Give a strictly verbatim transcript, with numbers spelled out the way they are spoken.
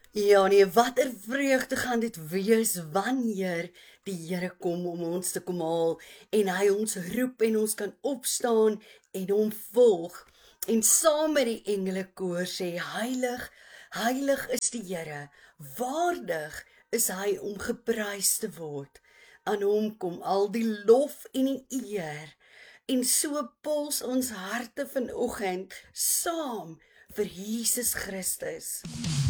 Ja nee, watter vreugde gaan dit wees wanneer die Here kom om ons te kom haal en hy ons roep en ons kan opstaan en hom volg en saam met die engelekoor sê heilig, heilig is die Here, waardig is hy om geprys te word. Aan hom kom al die lof en die eer. En so pols ons harte vanoggend saam vir Jesus Christus.